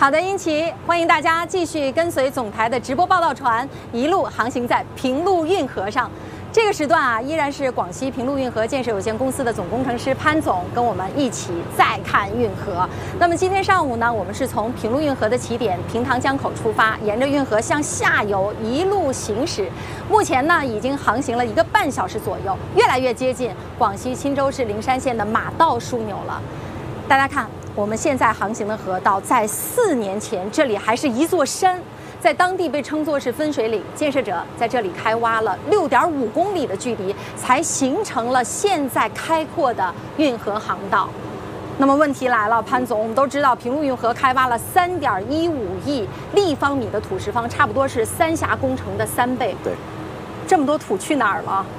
好的，英奇，欢迎大家继续跟随总台的直播报道船一路航行在平陆运河上。这个时段啊，依然是广西平陆运河建设有限公司的总工程师潘总跟我们一起再看运河。那么今天上午呢，我们是从平陆运河的起点平塘江口出发，沿着运河向下游一路行驶。目前呢，已经航行了1个半小时左右，越来越接近广西钦州市灵山县的马道枢纽了。大家看，我们现在航行的河道，在4年前这里还是一座山。在当地被称作是分水岭，建设者在这里开挖了6.5公里的距离，才形成了现在开阔的运河航道。那么问题来了，潘总，我们都知道平陆运河开挖了3.15亿立方米的土石方，差不多是三峡工程的3倍。 对， 这么多土去哪儿了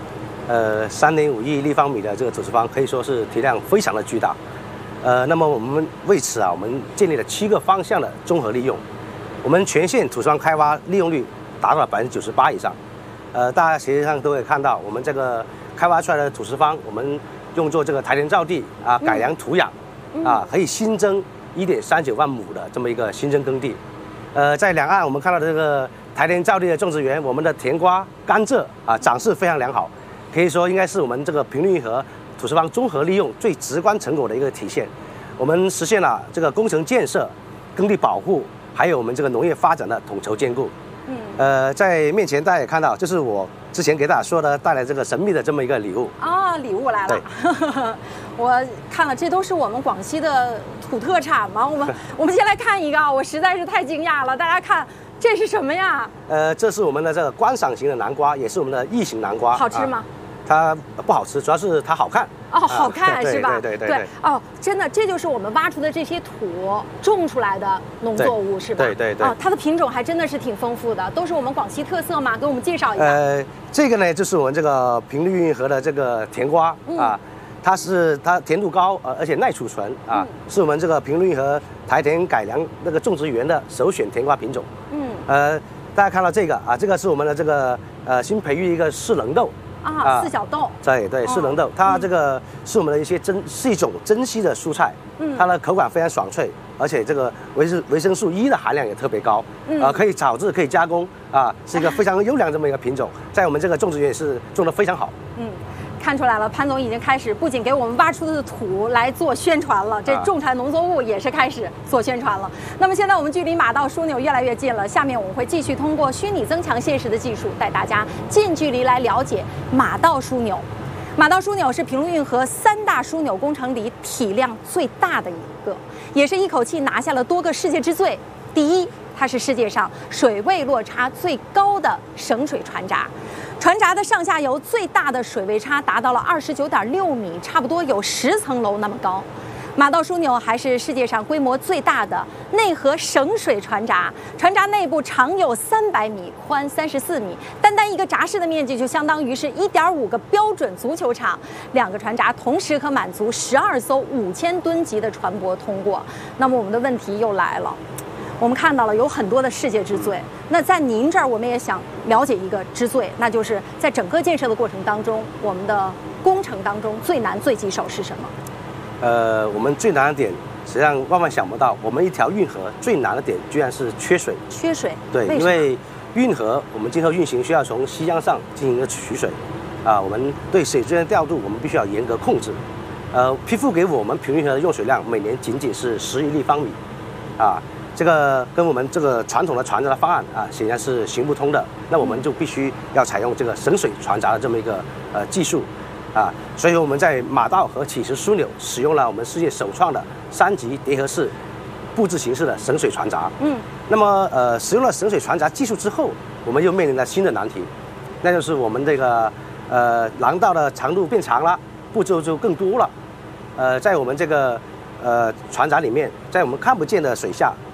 ？3.5亿立方米的这个土石方可以说是体量非常的巨大。那么我们为此啊，我们建立了7个方向的综合利用。我们全线土石方开挖利用率达到了98%以上，大家实际上都会看到，我们这个开挖出来的土石方，我们用作这个台田造地啊，改良土壤啊，可以新增1.39万亩的这么一个新增耕地。在两岸我们看到的这个台田造地的种植园，我们的甜瓜、甘蔗啊，长势非常良好，可以说应该是我们这个平陆运河土石方综合利用最直观成果的一个体现。我们实现了这个工程建设、耕地保护。还有我们这个农业发展的统筹兼顾。在面前大家也看到，这是我之前给大家说的带来这个神秘的这么一个礼物。 啊，礼物来了。我看了，这都是我们广西的土特产吗？我们先来看一个啊，我实在是太惊讶了。大家看，这是什么呀？ 这是我们的这个观赏型的南瓜，也是我们的异形南瓜。 好吃吗？ 它不好吃，主要是它好看。 哦，好看是吧？ 对。 哦，真的，这就是我们挖出的这些土种出来的农作物是吧？ 对。 哦，它的品种还真的是挺丰富的，都是我们广西特色嘛，给我们介绍一下。 这个呢，就是我们这个平陆运河的这个甜瓜啊，它甜度高，而且耐储存啊，是我们这个平陆运河台田改良那个种植园的首选甜瓜品种。大家看到这个啊，这个是我们的这个新培育一个四棱豆。 四角豆， 对，四棱豆，它这个是我们的是一种珍稀的蔬菜，它的口感非常爽脆，而且这个维生素 E 的含量也特别高，可以炒制，可以加工啊，是一个非常优良这么一个品种，在我们这个种植园也是种得非常好。 看出来了，潘总已经开始不仅给我们挖出的土来做宣传了，这种产农作物也是开始做宣传了。那么现在我们距离马道枢纽越来越近了，下面我们会继续通过虚拟增强现实的技术，带大家近距离来了解马道枢纽。马道枢纽是平陆运河3大枢纽工程里体量最大的一个，也是一口气拿下了多个世界之最。第一，它是世界上水位落差最高的省水船闸。船闸的上下游最大的水位差达到了29.6米，差不多有10层楼那么高。马道枢纽还是世界上规模最大的内河省水船闸，船闸内部长有300米，宽34米，单一个闸室的面积就相当于是1.5个标准足球场。2个船闸同时可满足12艘5000吨级的船舶通过。那么我们的问题又来了。我们看到了有很多的世界之最，那在您这儿我们也想了解一个之最，那就是在整个建设的过程当中，我们的工程当中最难最棘手是什么？ 我们最难的点实际上万万想不到，我们一条运河最难的点居然是缺水。 缺水？ 对，因为运河我们今后运行需要从西江上进行一个取水，我们对水资源调度我们必须要严格控制。批复给我们平陆运河的用水量每年仅是10亿立方米，这个跟我们这个传统的船闸的方案显然是行不通的。那我们就必须要采用这个省水船闸的这么一个技术所以我们在马道和乞石枢纽使用了我们世界首创的3级叠合式布置形式的省水船闸。那么使用了省水船闸技术之后，我们又面临了新的难题，那就是我们这个廊道的长度变长了，步骤就更多了。在我们这个船闸里面，在我们看不见的水下，